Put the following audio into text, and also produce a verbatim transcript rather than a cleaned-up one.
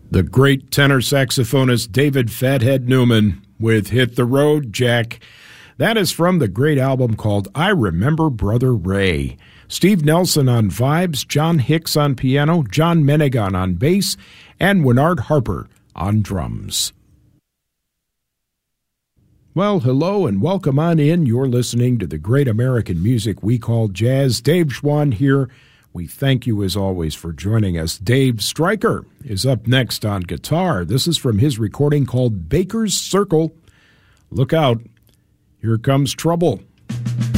The great tenor saxophonist David Fathead Newman with Hit the Road, Jack. That is from the great album called I Remember Brother Ray. Steve Nelson on vibes, John Hicks on piano, John Menegon on bass, and Winard Harper on drums. Well, hello and welcome on in. You're listening to the great American music we call jazz. Dave Schwann here. We thank you, as always, for joining us. Dave Stryker is up next on guitar. This is from his recording called Baker's Circle. Look out. Here comes trouble.